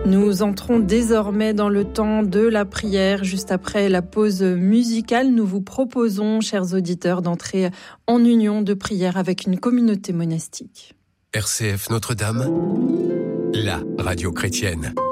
Nous entrons désormais dans le temps de la prière. Juste après la pause musicale, nous vous proposons, chers auditeurs, d'entrer en union de prière avec une communauté monastique. RCF Notre-Dame, la radio chrétienne.